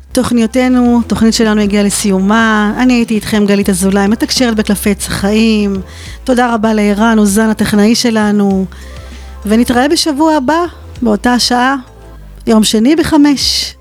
תוכניותינו, תוכנית שלנו הגיעה לסיומה. אני הייתי איתכם גלית אזולאי, מתקשרת בקלפי עץ החיים. תודה רבה לערן אוזן הטכנאי שלנו, ונתראה בשבוע הבא באותה שעה, יום שני ב-5.